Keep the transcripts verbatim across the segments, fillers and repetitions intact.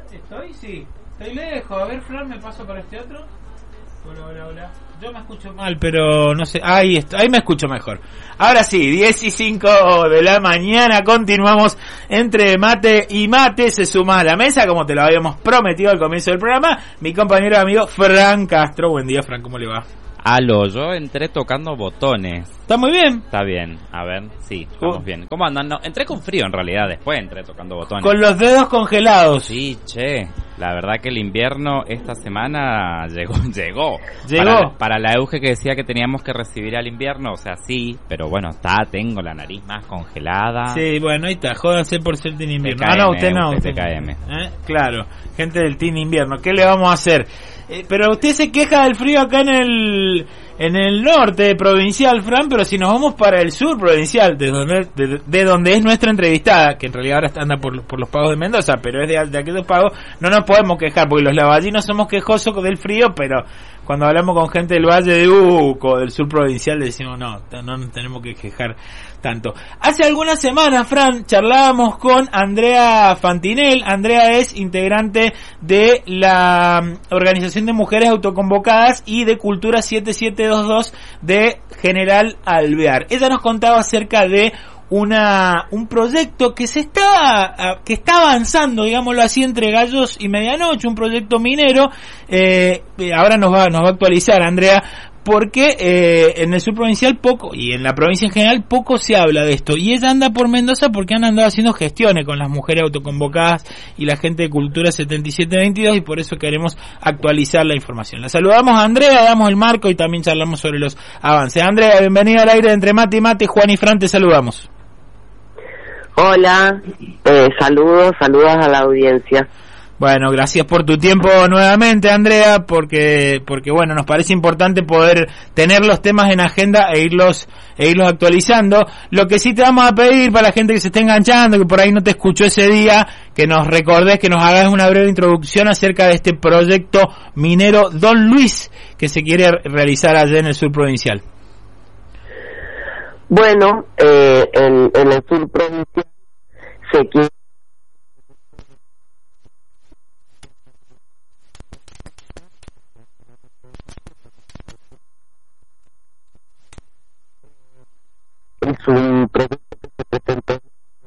¿Estoy? Sí. Estoy lejos. A ver, Fran, me paso para este otro. Hola, hola, hola. Yo me escucho mal, pero no sé. Ahí está, ahí me escucho mejor. Ahora sí, diez y cinco de la mañana. Continuamos entre mate y mate. Se suma a la mesa, como te lo habíamos prometido al comienzo del programa, mi compañero y amigo Fran Castro. Buen día, Fran, ¿cómo le va? Aló, yo entré tocando botones. ¿Está muy bien? Está bien, a ver, sí, estamos uh. bien. ¿Cómo andan? No, entré con frío en realidad, después entré tocando botones. Con los dedos congelados. Sí, che, la verdad que el invierno esta semana llegó, llegó. ¿Llegó? Para, para la Euge que decía que teníamos que recibir al invierno, o sea, sí, pero bueno, está, tengo la nariz más congelada. Sí, bueno, ahí está, jódanse por ser Team Invierno. T K M, ah, no, usted no. Usted T K M. ¿Eh? Claro, gente del Team Invierno, ¿qué le vamos a hacer? Eh, pero usted se queja del frío acá en el en el norte provincial, Fran, pero si nos vamos para el sur provincial, de donde, de, de donde es nuestra entrevistada, que en realidad ahora anda por, por los pagos de Mendoza, pero es de, de aquellos pagos, no nos podemos quejar, porque los lavallinos somos quejosos del frío, pero cuando hablamos con gente del Valle de Uco, del sur provincial, decimos no, no nos tenemos que quejar tanto. Hace algunas semanas, Fran, charlábamos con Andrea Fantinel. Andrea es integrante de la Organización de Mujeres Autoconvocadas y de Cultura siete siete dos dos de General Alvear. Ella nos contaba acerca de una un proyecto que se está que está avanzando, digámoslo así, entre gallos y medianoche, un proyecto minero. Eh, ahora nos va nos va a actualizar Andrea, porque eh, en el sur provincial poco, y en la provincia en general poco se habla de esto, y ella anda por Mendoza porque han andado haciendo gestiones con las mujeres autoconvocadas y la gente de Cultura setenta y siete veintidós, y por eso queremos actualizar la información. La saludamos a Andrea, damos el marco y también charlamos sobre los avances. Andrea, bienvenida al aire de Entre Mate y Mate. Juan y Fran, te saludamos. Hola, eh, saludos, saludos a la audiencia. Bueno, gracias por tu tiempo nuevamente, Andrea, porque porque bueno, nos parece importante poder tener los temas en agenda e irlos e irlos actualizando. Lo que sí te vamos a pedir para la gente que se esté enganchando, que por ahí no te escuchó ese día, que nos recordes, que nos hagas una breve introducción acerca de este proyecto minero Don Luis que se quiere realizar allá en el sur provincial. Bueno, eh, en, en el sur provincial se quiere es un proyecto que se presentó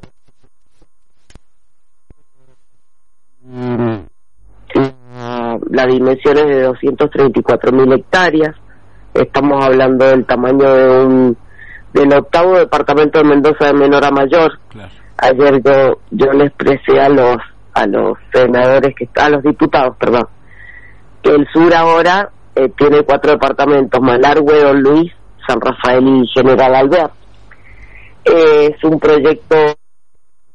y la dimensión es de doscientos treinta y cuatro mil hectáreas. Estamos hablando del tamaño de un del octavo departamento de Mendoza de menor a mayor. Claro. Ayer yo yo le expresé a los a los senadores que a los diputados, perdón, que el sur ahora eh, tiene cuatro departamentos: Malargüe, Don Luis, San Rafael y General Alvear. Eh, es un proyecto